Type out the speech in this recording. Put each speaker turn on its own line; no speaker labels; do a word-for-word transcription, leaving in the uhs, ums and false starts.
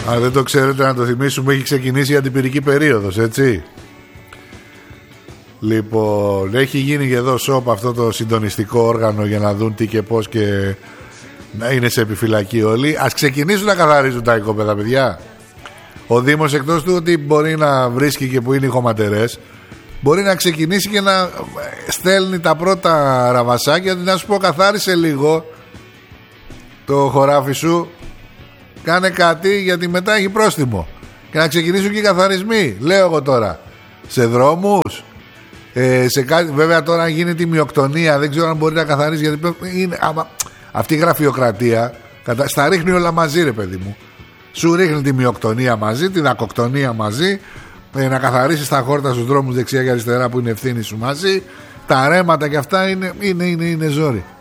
Αν δεν το ξέρετε, να το θυμίσουμε, έχει ξεκινήσει η αντιπυρική περίοδος, έτσι. Λοιπόν, έχει γίνει και εδώ σοπ αυτό το συντονιστικό όργανο για να δουν τι και πώς και να είναι σε επιφυλακή όλοι. Ας ξεκινήσουν να καθαρίζουν τα οικόπεδα, παιδιά. Ο Δήμος, εκτός του ότι μπορεί να βρίσκει και που είναι οι χωματερές, μπορεί να ξεκινήσει και να στέλνει τα πρώτα ραβασάκια. Να σου πω, καθάρισε λίγο το χωράφι σου, κάνε κάτι, γιατί μετά έχει πρόστιμο. Και να ξεκινήσουν και οι καθαρισμοί, λέω εγώ τώρα, σε δρόμους, ε, σε κάτι. Βέβαια τώρα γίνεται η μειοκτονία, δεν ξέρω αν μπορεί να καθαρίσει, γιατί είναι, άμα, αυτή η γραφειοκρατία στα ρίχνει όλα μαζί, ρε παιδί μου. Σου ρίχνει τη μειοκτονία μαζί, την ακοκτονία μαζί, ε, να καθαρίσεις τα χόρτα στους δρόμους δεξιά και αριστερά που είναι ευθύνη σου μαζί, τα ρέματα και αυτά είναι, είναι, είναι, είναι ζόρι.